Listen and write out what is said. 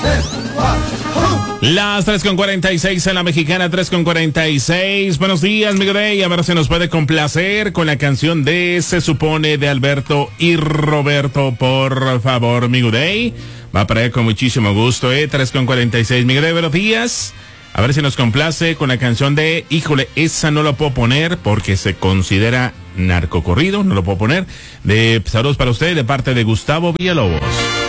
Las 3:46 en la mexicana, 3:46. Buenos días, Miguel Day. A ver si nos puede complacer con la canción de Se Supone de Alberto y Roberto, por favor, Miguel Day. Va para allá con muchísimo gusto, 3:46. Miguel Day, buenos días. A ver si nos complace con la canción de, híjole, esa no la puedo poner porque se considera narcocorrido, no lo puedo poner. De saludos para usted de parte de Gustavo Villalobos.